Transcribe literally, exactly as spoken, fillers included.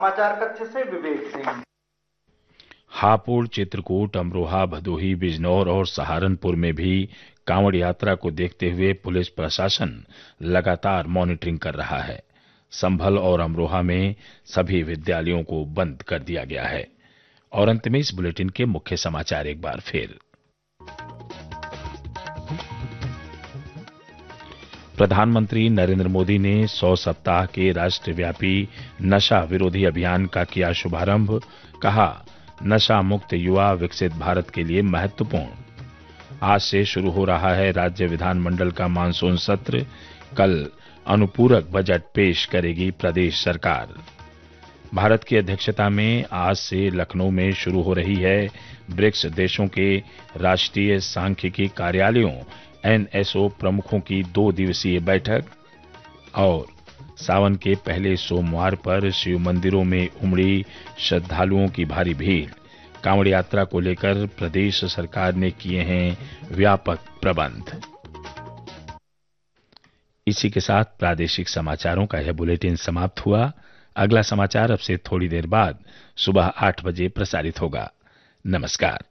समाचार कक्ष से विवेक सिंह। हापुड़, चित्रकूट, अमरोहा, भदोही, बिजनौर और सहारनपुर में भी कांवड़ यात्रा को देखते हुए पुलिस प्रशासन लगातार मॉनिटरिंग कर रहा है। संभल और अमरोहा में सभी विद्यालयों को बंद कर दिया गया है। और अंत में इस बुलेटिन के मुख्य समाचार एक बार फिर। प्रधानमंत्री नरेंद्र मोदी ने सौ सप्ताह के राष्ट्रव्यापी नशा विरोधी अभियान का किया शुभारंभ। कहा, नशा मुक्त युवा विकसित भारत के लिए महत्वपूर्ण। आज से शुरू हो रहा है राज्य विधानमंडल का मानसून सत्र। कल अनुपूरक बजट पेश करेगी प्रदेश सरकार। भारत की अध्यक्षता में आज से लखनऊ में शुरू हो रही है ब्रिक्स देशों के राष्ट्रीय सांख्यिकी कार्यालयों एनएसओ प्रमुखों की दो दिवसीय बैठक। और सावन के पहले सोमवार पर शिव मंदिरों में उमड़ी श्रद्धालुओं की भारी भीड़। कांवड़ यात्रा को लेकर प्रदेश सरकार ने किए हैं व्यापक प्रबंध। इसी के साथ प्रादेशिक समाचारों का यह बुलेटिन समाप्त हुआ। अगला समाचार अब से थोड़ी देर बाद सुबह आठ बजे प्रसारित होगा। नमस्कार।